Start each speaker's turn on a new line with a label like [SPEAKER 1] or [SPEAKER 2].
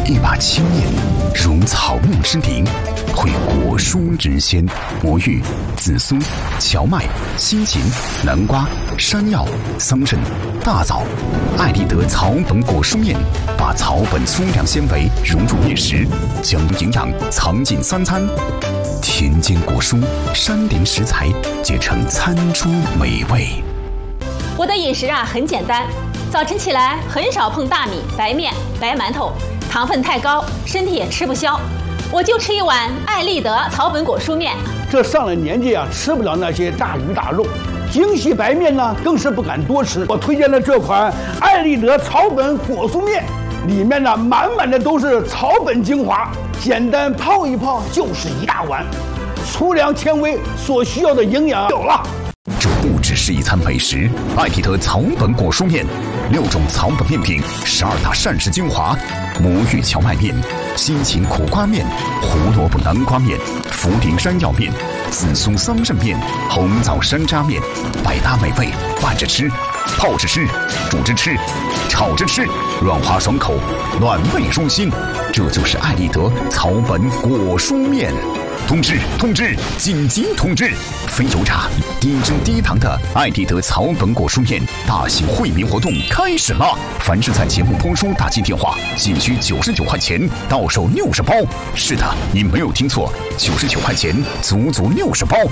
[SPEAKER 1] 一把青面，如草木之灵，会果蔬之鲜。魔芋、紫苏、荞麦、西芹、南瓜、山药、桑葚、大枣。艾丽德草本果蔬面，把草本粗粮纤维融入面食，将营养藏进三餐。田间果蔬、山林食材结成餐桌美味。
[SPEAKER 2] 我的饮食很简单，早晨起来很少碰大米、白面、白馒头，糖分太高，身体也吃不消。我就吃一碗艾丽德草本果蔬面。
[SPEAKER 3] 这上了年纪吃不了那些大鱼大肉，精细白面呢更是不敢多吃。我推荐的这款艾丽德草本果蔬面，里面呢满满的都是草本精华，简单泡一泡就是一大碗，粗粮纤维所需要的营养有了。
[SPEAKER 1] 这不只是一餐美食，艾丽德草本果蔬面，6种草本面品，12大膳食精华，魔芋荞麦面、西芹苦瓜面、胡萝卜南瓜面、茯苓山药面、紫苏桑葚面、红枣山楂面，百搭美味，拌着吃，泡着吃，煮着吃，炒着吃，软滑爽口，暖胃舒心。这就是艾丽德草本果蔬面。通知！紧急通知！非油炸、低脂低糖的艾丽德草本果蔬面大型惠民活动开始了！凡是在节目播出打进电话，仅需99块钱，到手60包。是的，你没有听错，99块钱，足足60包。